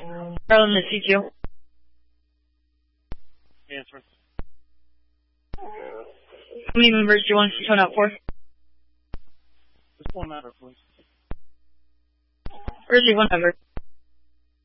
Maryland to C2. Answer. How many members do you want us to tone out for? Just one matter, please. Where's your one member?